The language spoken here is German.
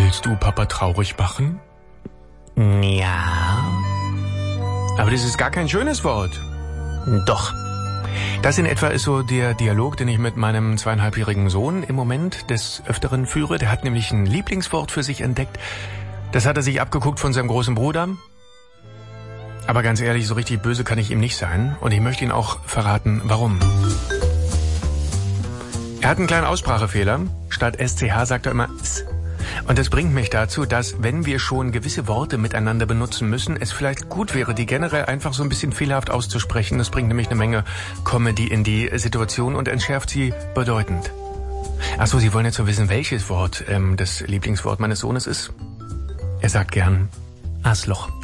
Willst du Papa traurig machen? Ja. Aber das ist gar kein schönes Wort. Doch. Das in etwa ist so der Dialog, den ich mit meinem 2,5-jährigen Sohn im Moment des Öfteren führe. Der hat nämlich ein Lieblingswort für sich entdeckt. Das hat er sich abgeguckt von seinem großen Bruder. Aber ganz ehrlich, so richtig böse kann ich ihm nicht sein. Und ich möchte ihn auch verraten, warum. Er hat einen kleinen Aussprachefehler. Statt SCH sagt er immer S. Und das bringt mich dazu, dass, wenn wir schon gewisse Worte miteinander benutzen müssen, es vielleicht gut wäre, die generell einfach so ein bisschen fehlerhaft auszusprechen. Das bringt nämlich eine Menge Comedy in die Situation und entschärft sie bedeutend. Achso, Sie wollen jetzt so wissen, welches Wort das Lieblingswort meines Sohnes ist? Er sagt gern Arschloch.